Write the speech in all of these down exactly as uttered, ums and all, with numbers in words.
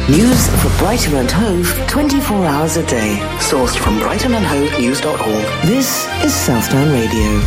News for Brighton and Hove twenty-four hours a day. Sourced from brighton and hove news dot org. This is Southdown Radio.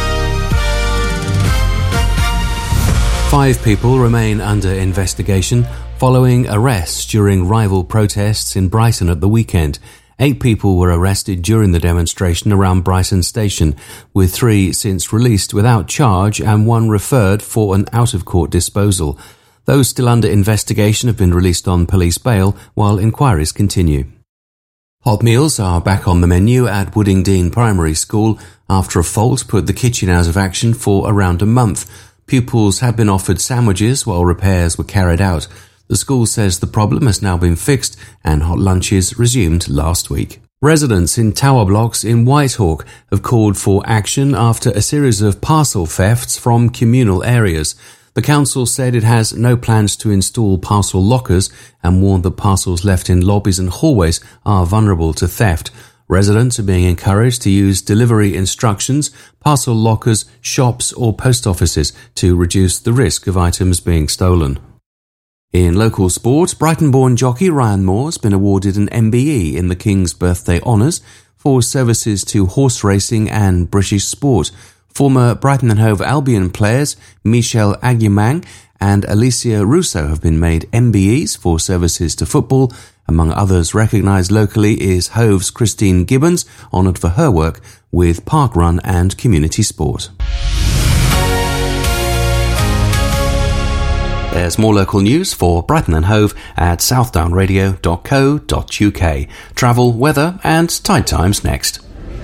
Five people remain under investigation following arrests during rival protests in Brighton at the weekend. Eight people were arrested during the demonstration around Brighton Station, with three since released without charge and one referred for an out-of-court disposal. Those still under investigation have been released on police bail while inquiries continue. Hot meals are back on the menu at Woodingdean Primary School after a fault put the kitchen out of action for around a month. Pupils had been offered sandwiches while repairs were carried out. The school says the problem has now been fixed and hot lunches resumed last week. Residents in tower blocks in Whitehawk have called for action after a series of parcel thefts from communal areas. The council said it has no plans to install parcel lockers and warned that parcels left in lobbies and hallways are vulnerable to theft. Residents are being encouraged to use delivery instructions, parcel lockers, shops or post offices to reduce the risk of items being stolen. In local sport, Brighton-born jockey Ryan Moore has been awarded an M B E in the King's Birthday Honours for services to horse racing and British sport. Former Brighton and Hove Albion players Michel Aguimang and Alicia Russo have been made M B Es for services to football. Among others recognised locally is Hove's Christine Gibbons, honoured for her work with parkrun and community sport. There's more local news for Brighton and Hove at southdown radio dot co dot uk. Travel, weather and tide times next.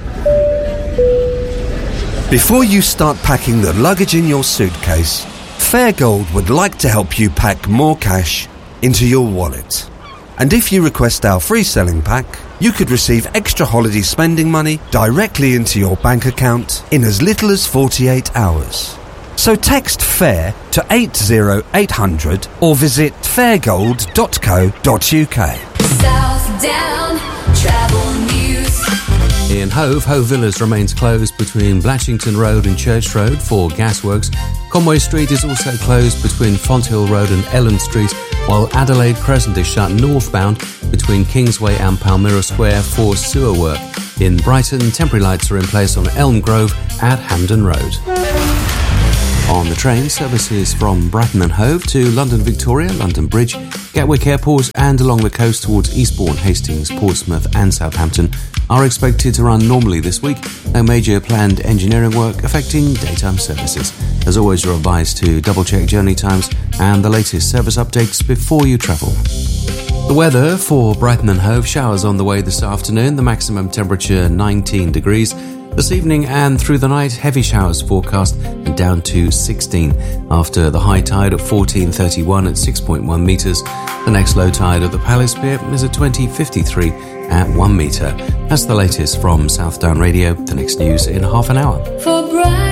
Before you start packing the luggage in your suitcase, Fairgold would like to help you pack more cash into your wallet. And if you request our free selling pack, you could receive extra holiday spending money directly into your bank account in as little as forty-eight hours. So text FAIR to eight zero eight hundred or visit fairgold dot co dot uk. Southdown Travel News. In Hove, Hove Villas remains closed between Blatchington Road and Church Road for gasworks. Conway Street is also closed between Fonthill Road and Ellen Street, while Adelaide Crescent is shut northbound between Kingsway and Palmyra Square for sewer work. In Brighton, temporary lights are in place on Elm Grove at Hampden Road. On the train, services from Brighton and Hove to London Victoria, London Bridge, Gatwick Airport and along the coast towards Eastbourne, Hastings, Portsmouth and Southampton are expected to run normally this week. No major planned engineering work affecting daytime services. As always, you're advised to double-check journey times and the latest service updates before you travel. The weather for Brighton and Hove: showers on the way this afternoon, the maximum temperature nineteen degrees. This evening and through the night, heavy showers forecast and down to sixteen. After the high tide at fourteen thirty-one at six point one metres, the next low tide at the Palace Pier is at twenty fifty-three at one metre. That's the latest from Southdown Radio. The next news in half an hour. For Bright-